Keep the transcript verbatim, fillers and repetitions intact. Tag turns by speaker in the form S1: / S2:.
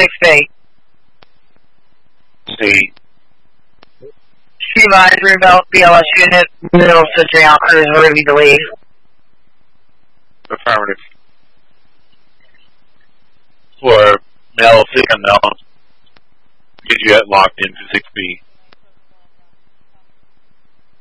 S1: six B.
S2: C.
S1: C advisory belt, B L S unit, middle switching out crews, ready to leave.
S2: Affirmative. For Mel, six unknown. Get you at locked into six B.